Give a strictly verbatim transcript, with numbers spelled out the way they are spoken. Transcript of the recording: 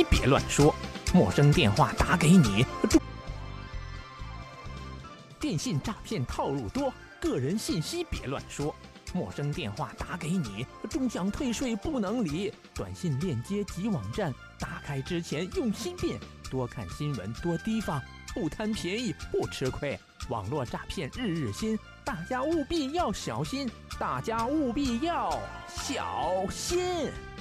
别乱说，陌生电话打给你，电信诈骗套路多，个人信息别乱说。陌生电话打给你，终享退税不能理。短信链接及网站打开之前用心辨，多看新闻多提防，不贪便宜不吃亏。网络诈骗日日新，大家务必要小心，大家务必要小心。